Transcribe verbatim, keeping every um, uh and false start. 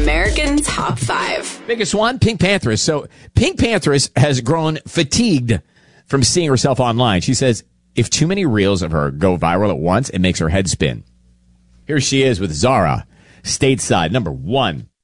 American Top five. Biggest one, Pink Panthers. So Pink Panthers has grown fatigued from seeing herself online. She says if too many reels of her go viral at once, it makes her head spin. Here she is with Zara, stateside, number one.